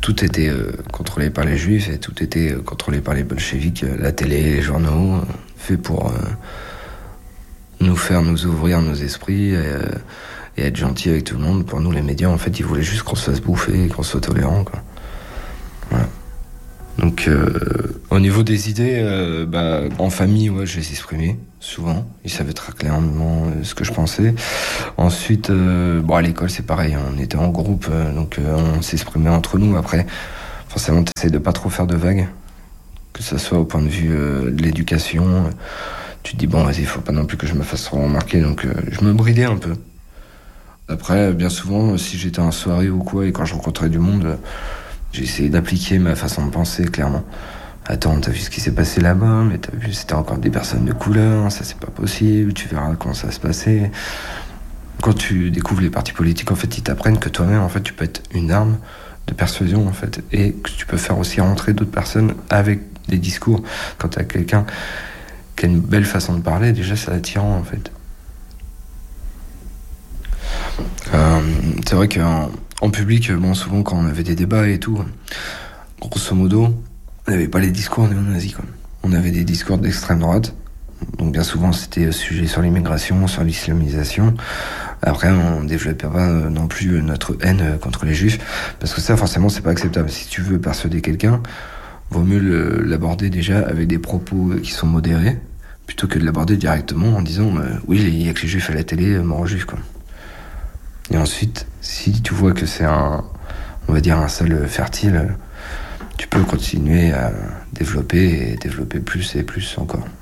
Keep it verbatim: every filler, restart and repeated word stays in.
tout était euh, contrôlé par les juifs et tout était euh, contrôlé par les bolcheviks, euh, la télé, les journaux, euh, fait pour euh, nous faire nous ouvrir nos esprits et, euh, et être gentils avec tout le monde. Pour nous, les médias, en fait, ils voulaient juste qu'on se fasse bouffer et qu'on soit tolérant, quoi. Voilà. Donc, euh, au niveau des idées, euh, bah, en famille, ouais, je les exprimais souvent. Ils savaient très clairement euh, ce que je pensais. Ensuite, euh, bon, à l'école, c'est pareil. On était en groupe, euh, donc euh, on s'exprimait entre nous. Après, forcément, t'essaies de pas trop faire de vagues, que ce soit au point de vue euh, de l'éducation. Tu te dis, bon, vas-y, faut pas non plus que je me fasse trop remarquer. Donc, euh, je me bridais un peu. Après, bien souvent, si j'étais en soirée ou quoi, et quand je rencontrais du monde... Euh, j'ai essayé d'appliquer ma façon de penser, clairement. Attends, t'as vu ce qui s'est passé là-bas, mais t'as vu, c'était encore des personnes de couleur, ça c'est pas possible, tu verras comment ça va se passer. Quand tu découvres les partis politiques, en fait, ils t'apprennent que toi-même, en fait, tu peux être une arme de persuasion, en fait, et que tu peux faire aussi rentrer d'autres personnes avec des discours. Quand t'as quelqu'un qui a une belle façon de parler, déjà, c'est attirant, en fait. Euh, c'est vrai qu'en en public, bon, souvent quand on avait des débats et tout, grosso modo, on n'avait pas les discours néo-nazis, quoi. On avait des discours d'extrême droite. Donc bien souvent c'était sujet sur l'immigration, sur l'islamisation. Après on développait pas non plus notre haine contre les juifs, parce que ça forcément c'est pas acceptable. Si tu veux persuader quelqu'un, vaut mieux le, l'aborder déjà avec des propos qui sont modérés, plutôt que de l'aborder directement en disant euh, oui il y a que les juifs à la télé, mort aux juifs, quoi. Et ensuite, si tu vois que c'est un, on va dire un sol fertile, tu peux continuer à développer et développer plus et plus encore.